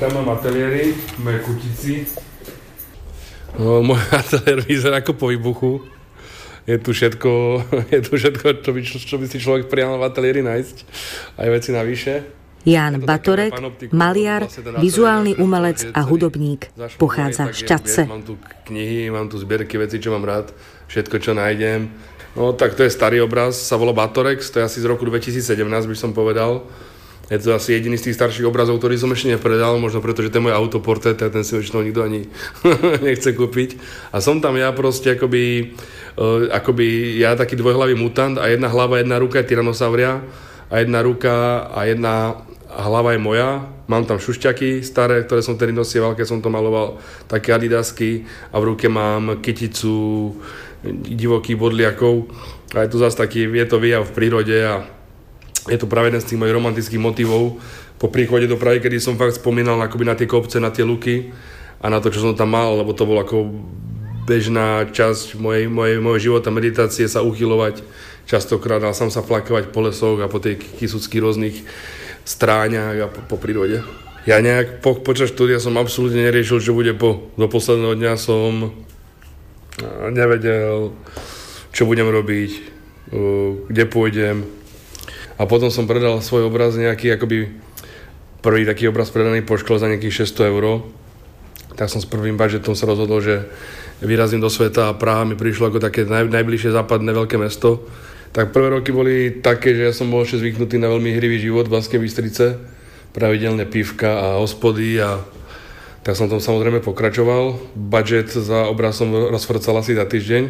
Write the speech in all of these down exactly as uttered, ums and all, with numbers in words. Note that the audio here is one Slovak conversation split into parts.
tam mám ateliéry, moje kutici. No, môj ateliér vyzerá ako po výbuchu. Je tu všetko, je tu všetko, čo by, čo by si človek prijal v ateliéri nájsť. Aj veci navyše. Ján Batorek, maliar, vizuálny umelec a hudobník. Pochádza z Čadce. Mám tu knihy, mám tu zbierky vecí, čo mám rád. Všetko, čo nájdem. No tak to je starý obraz, sa volá Batorex, to je asi z roku dvetisícsedemnásť, by som povedal. Je to asi jediný z tých starších obrazov, ktorý som ešte nepredal, možno preto, že to je môj autoportrét a ten si väčšinou nikto ani nechce kúpiť. A som tam ja proste akoby, uh, akoby ja taký dvojhlavý mutant a jedna hlava, jedna ruka je tyrannosauria a jedna ruka a jedna hlava je moja. Mám tam šušťaky staré, ktoré som tedy nosieval, keď som to maloval, také adidasky a v ruke mám kyticu divokých bodliakov a je to zase taký, je to výjav v prírode a je to práve jeden z tých mojich romantických motivov po príchode do Prahy, kedy som fakt spomínal akoby na tie kopce, na tie luky a na to, čo som tam mal, lebo to bolo ako bežná časť mojej, mojej, mojej života, meditácie, sa uchylovať častokrát a sám sa flakovať po lesoch a po tej kisucky rôznych stráňach a po, po prírode. Ja nejak po, počas štúdia som absolútne neriešil, čo bude po. Do posledného dňa som nevedel, čo budem robiť, kde pôjdem. A potom som predal svoj obraz nejaký, akoby prvý taký obraz predaný po škole za nejakých šesťsto eur. Tak som s prvým budžetom sa rozhodol, že vyrazím do sveta a Praha mi prišlo ako také naj, najbližšie západné veľké mesto. Tak prvé roky boli také, že ja som bol ešte zvyknutý na veľmi hrivý život v Banskej Bystrice. Pravidelné pivka a hospody a tak som tam samozrejme pokračoval. Budget za obraz som rozfrcal asi za týždeň.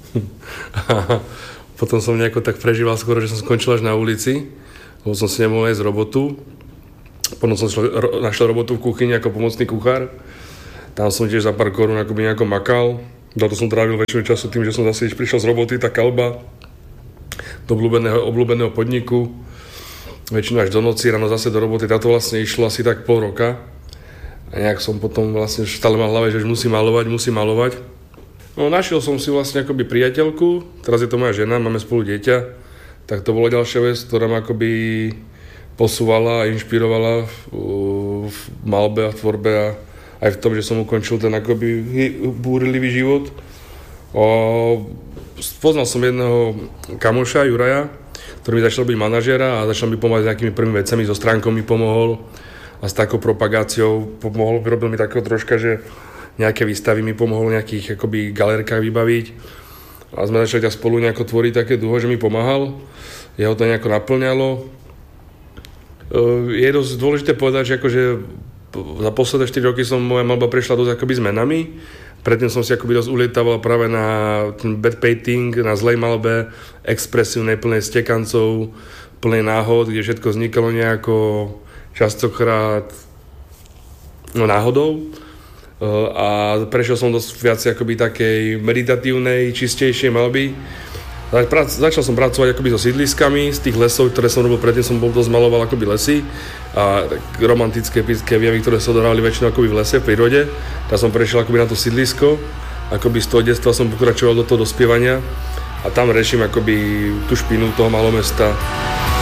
Potom som nejako tak prežíval skoro, že som skončil až na ulici, lebo som si nemohol nájsť robotu. Potom som šlo, našiel robotu v kuchyni ako pomocný kuchár. Tam som tiež za pár korún akoby nejako makal. Za to som trávil väčšinu času tým, že som zase prišiel z roboty, tá kalba, do obľúbeného, obľúbeného podniku. Väčšinu až do noci, ráno zase do roboty. Táto vlastne išlo asi tak pol roka. A nejak som potom vlastne stále mal v hlave, že už musím malovať, musím malovať. No, našiel som si vlastne akoby priateľku, teraz je to moja žena, máme spolu dieťa, tak to bola ďalšia vec, ktorá ma akoby posúvala a inšpirovala v, v malbe a v tvorbe a aj v tom, že som ukončil ten akoby búrlivý život. O, poznal som jedného kamoša, Juraja, ktorý mi začal byť manažéra a začal mi pomáhať s nejakými prvými vecami, so stránkou mi pomohol a s takou propagáciou pomohol, vyrobil mi takého troška, že nejaké výstavy mi pomohol v nejakých akoby galerkách vybaviť a sme začali spolu nejako tvoriť také dúho, že mi pomáhal. Jeho to nejako naplňalo. Je dosť dôležité povedať, že akože za posledné štyri roky som moja malba prešla dosť akoby zmenami. Predtým som si akoby dosť ulietával práve na ten bad painting, na zlej malbe, expresívnej, plnej stekancov, plnej náhod, kde všetko vznikalo nejako častokrát no, náhodou. A prešiel som dosť viac akoby takej meditatívnej, čistejšej malby. Začal som pracovať akoby so sídliskami z tých lesov, ktoré som robil predtým, som bol dosť maloval akoby lesy a romantické epické javy, ktoré sa odohrávali väčšinou akoby v lese, v prírode. Tak som prešiel akoby na to sídlisko, akoby z toho detstva som pokračoval do toho dospievania a tam riešim akoby tú špinu toho malomesta.